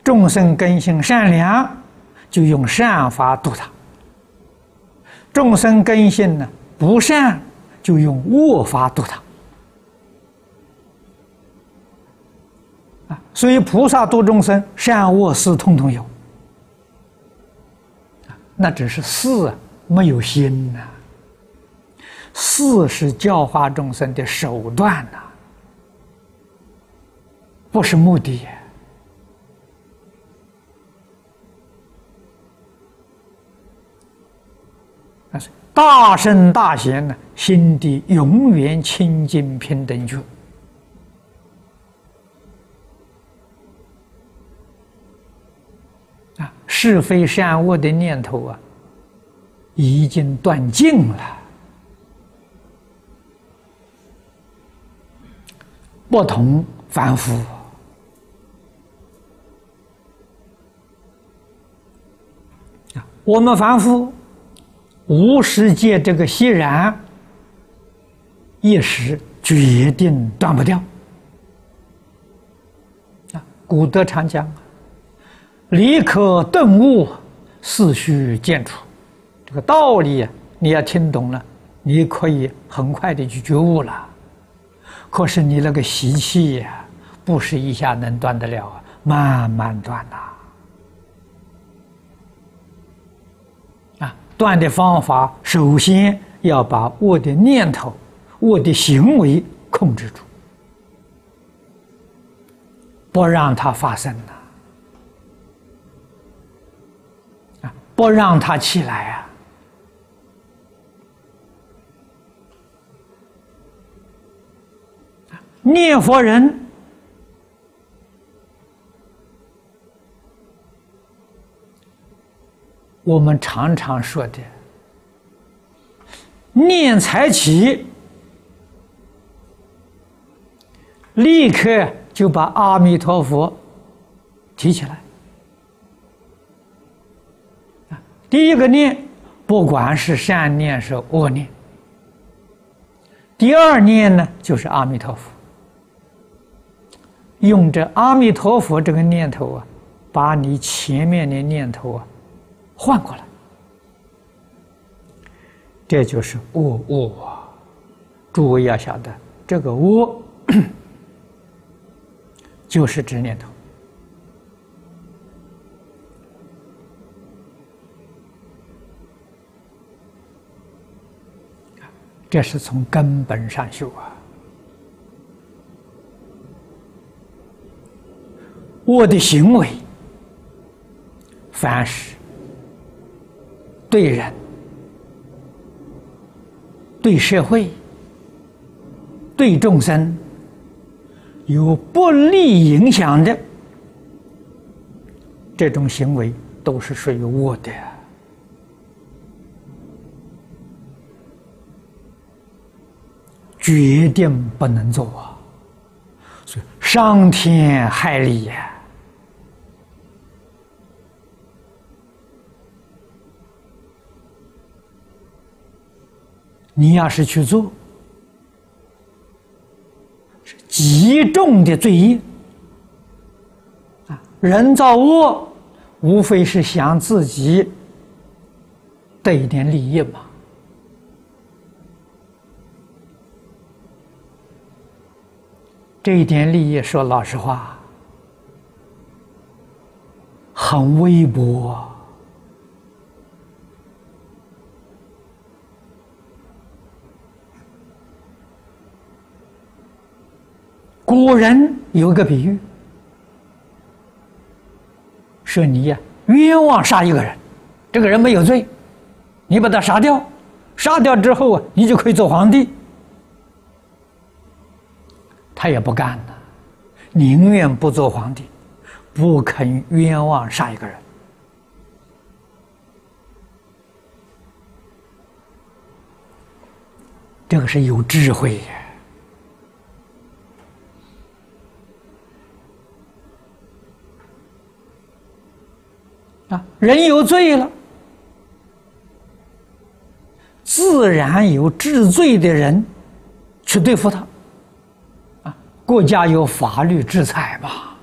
众生根性善良，就用善法度他；众生根性呢不善，就用恶法度他。所以菩萨度众生，善恶事统统有，那只是事没有心呐。事是教化众生的手段呐，不是目的。大圣大贤呢，心地永远清净平等觉。是非善恶的念头啊，已经断尽了，不同凡夫。我们凡夫无世界这个息然，一时决定断不掉。古德常讲，理可顿悟，事须见处。这个道理你要听懂了，你可以很快的去觉悟了。可是你那个习气呀，不是一下能断得了，慢慢断呐。断的方法，首先要把恶的念头、恶的行为控制住，不让它发生呐。不让他起来啊！念佛人我们常常说的，念才起，立刻就把阿弥陀佛提起来。第一个念，不管是善念是恶念；第二念呢，就是阿弥陀佛。用这阿弥陀佛这个念头啊，把你前面的念头啊换过来，这就是恶啊！诸位要晓得，这个恶就是执念头。这是从根本上修啊！我的行为，凡是对人、对社会、对众生有不利影响的这种行为，都是属于恶的。决定不能做啊！所以伤天害理呀！你要是去做，是极重的罪业啊！人造恶，无非是想自己得一点利益嘛。这一点利益，说老实话，很微薄。古人有个比喻，说你呀冤枉杀一个人，这个人没有罪，你把他杀掉，杀掉之后啊，你就可以做皇帝。他也不干了，宁愿不做皇帝，不肯冤枉杀一个人。这个是有智慧啊！人有罪了，自然有治罪的人去对付他。国家有法律制裁嘛。